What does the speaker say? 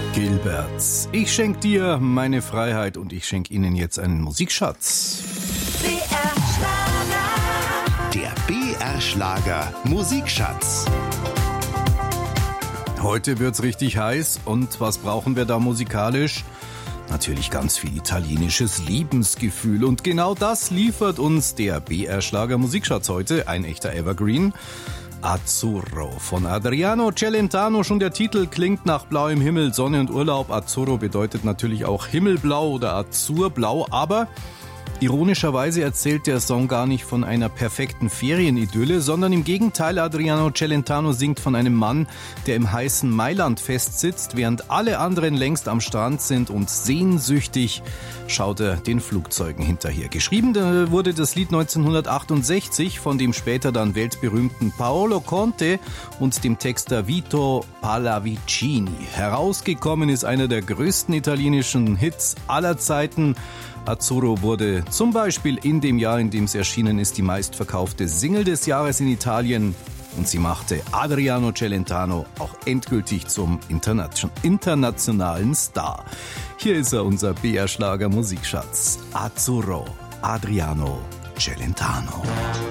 Gilberts. Ich schenk dir meine Freiheit und ich schenk Ihnen jetzt einen Musikschatz. Der BR-Schlager Musikschatz. Heute wird's richtig heiß und was brauchen wir da musikalisch? Natürlich ganz viel italienisches Lebensgefühl und genau das liefert uns der BR-Schlager Musikschatz heute, ein echter Evergreen. Azzurro von Adriano Celentano. Schon der Titel klingt nach blauem Himmel, Sonne und Urlaub. Azzurro bedeutet natürlich auch Himmelblau oder Azurblau, aber ironischerweise erzählt der Song gar nicht von einer perfekten Ferienidylle, sondern im Gegenteil, Adriano Celentano singt von einem Mann, der im heißen Mailand festsitzt, während alle anderen längst am Strand sind und sehnsüchtig schaut er den Flugzeugen hinterher. Geschrieben wurde das Lied 1968 von dem später dann weltberühmten Paolo Conte und dem Texter Vito Pallavicini. Herausgekommen ist einer der größten italienischen Hits aller Zeiten. Azzurro wurde zum Beispiel in dem Jahr, in dem es erschienen ist, die meistverkaufte Single des Jahres in Italien und sie machte Adriano Celentano auch endgültig zum internationalen Star. Hier ist er, unser BR-Schlager Musikschatz. Azzurro, Adriano Celentano.